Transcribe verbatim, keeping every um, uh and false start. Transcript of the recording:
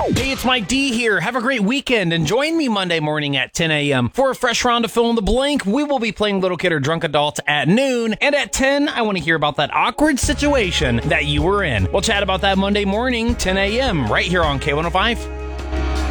Hey, it's Mike D here. Have a great weekend and join me Monday morning at ten a.m. for a fresh round of Fill in the Blank. We will be playing Little Kid or Drunk Adult at noon. And at ten, I want to hear about that awkward situation that you were in. We'll chat about that Monday morning, ten a.m. right here on K one oh five.